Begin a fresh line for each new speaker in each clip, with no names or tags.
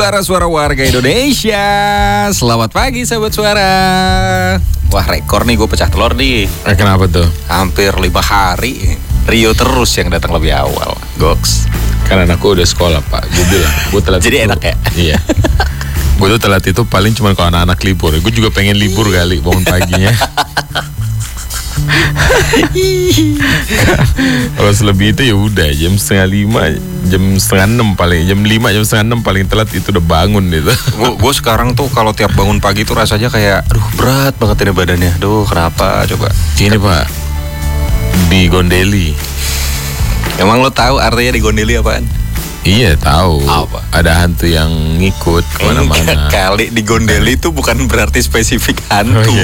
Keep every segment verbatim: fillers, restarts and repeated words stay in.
Para suara warga Indonesia, selamat pagi sahabat suara. Wah, rekor nih gue pecah telur nih.
Eh, kenapa tuh?
Hampir lima hari Rio terus yang datang lebih awal. Goks.
Karena aku udah sekolah pak. Gue bilang gue telat.
Jadi
itu,
enak ya?
Iya. Gue tuh telat itu paling cuma kalau anak-anak libur. Gue juga pengen libur kali bangun paginya. Kalau selebih itu ya udah jam setengah lima, jam setengah enam paling, jam lima, jam setengah enam paling telat itu udah bangun gitu.
Gue sekarang tuh kalau tiap bangun pagi tuh rasanya kayak, aduh berat banget ini badannya. Duh kenapa coba?
Ini pak, digondeli.
Emang lo tahu artinya digondeli apaan?
Iya tahu.
Apa?
Ada hantu yang ngikut kemana-mana.
Kali digondeli itu bukan berarti spesifik hantu.
Oh, iya.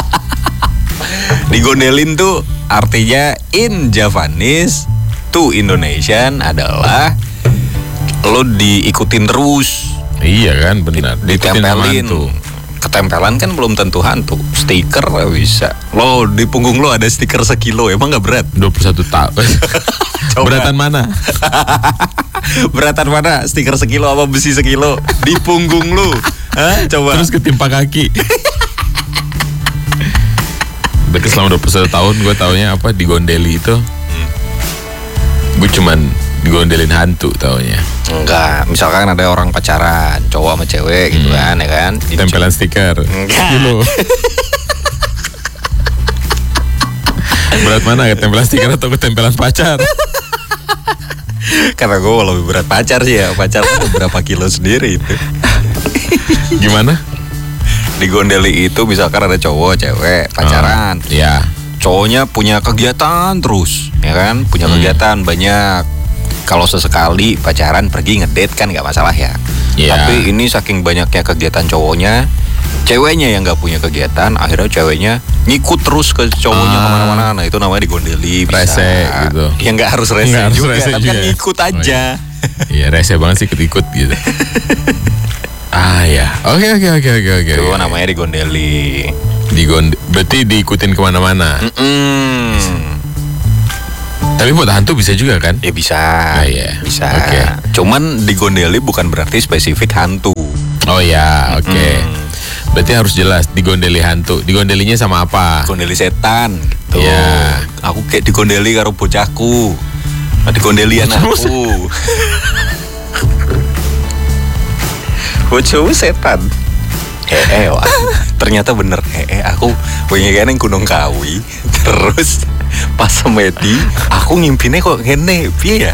Digondelin tuh artinya in Javanese to Indonesian adalah lo diikutin terus.
Iya kan benar.
Ditempelin. Ketempelan kan belum tentu hantu. Stiker bisa. Lo di punggung lo ada stiker sekilo, emang nggak berat?
dua puluh satu tahun. Beratan mana?
Beratan mana? Stiker sekilo apa besi sekilo di punggung lo? Hah? Coba.
Terus ketimpa kaki. Berarti selama dua puluh satu tahun gue taunya apa digondeli itu. Hmm. Gue cuman digondelin hantu taunya.
Enggak, misalkan ada orang pacaran, cowok sama cewek gitu hmm. kan, ya kan.
Tempelan stiker.
Enggak.
Gitu. Berat mana? Ketempelan stiker atau ketempelan pacar?
Karena gue lebih berat pacar sih ya. Pacar tuh berapa kilo sendiri itu.
Gimana?
Digondeli itu misalkan ada cowok, cewek, pacaran.
Oh, ya.
Cowoknya punya kegiatan terus, ya kan? Punya hmm. kegiatan banyak. Kalau sesekali pacaran pergi ngedate kan nggak masalah ya. Yeah. Tapi ini saking banyaknya kegiatan cowoknya, ceweknya yang nggak punya kegiatan, akhirnya ceweknya ngikut terus ke cowoknya ah. kemana-mana. Nah itu namanya digondeli. Bisa. Rese gitu. Ya nggak harus rese nggak juga, harus rese tapi juga. Kan ngikut aja.
Iya oh, rese banget sih ikut-ikut gitu. Ah ya, oke oke oke oke oke.
Itu namanya digondeli.
Digond, berarti diikutin kemana-mana.
Mm-mm.
Tapi buat hantu bisa juga kan?
Ya bisa,
ah, iya.
bisa.
Okay.
Cuman digondeli bukan berarti spesifik hantu.
Oh ya, oke. Okay. Berarti harus jelas digondeli hantu. Digondelinya sama apa?
Digondeli setan. Gitu.
Ya.
Aku kayak digondeli karo bocahku. Digondeli anakku. Bocahku setan. Eh, eh, wah. Ternyata bener. Eh, eh, aku pengen yang Gunung Kawi. Terus pas semedi, aku ngimpinnya kok ngene, piye ya?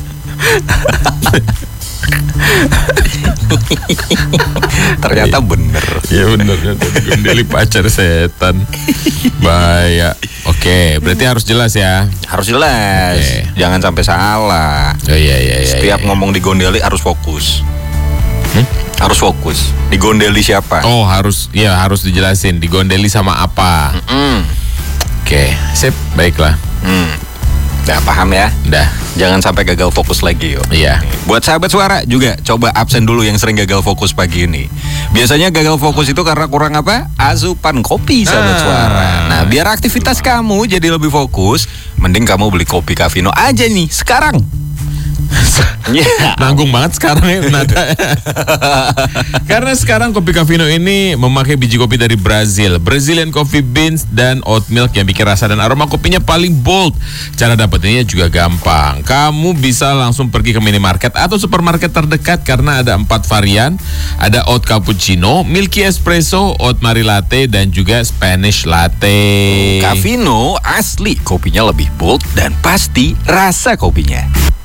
Ternyata bener.
Iya bener. Digondeli pacar setan. Bahaya. Oke, berarti harus jelas ya.
Harus jelas. Okay. Jangan sampai salah.
Oh iya iya iya.
Setiap
iya.
ngomong digondeli harus fokus.
Hmm?
Harus fokus. Digondeli siapa?
Oh harus, ya harus dijelasin. Digondeli sama apa?
Mm-mm.
Oke, sip, baiklah.
Hmm. Udah paham ya?
Udah.
Jangan sampai gagal fokus lagi yuk.
Iya.
Buat sahabat suara juga coba absen dulu yang sering gagal fokus pagi ini. Biasanya gagal fokus itu karena kurang apa? Asupan kopi sahabat ah. suara. Nah biar aktivitas kamu jadi lebih fokus, mending kamu beli kopi Cafino aja nih sekarang.
Yeah. Nanggung banget sekarang ya nada. Karena sekarang kopi Cafino ini memakai biji kopi dari Brazil, Brazilian coffee beans dan oat milk yang bikin rasa dan aroma kopinya paling bold. Cara dapetinnya juga gampang. Kamu bisa langsung pergi ke minimarket atau supermarket terdekat karena ada empat varian. Ada oat cappuccino, milky espresso, oat mari latte dan juga Spanish latte.
Cafino asli kopinya lebih bold dan pasti rasa kopinya.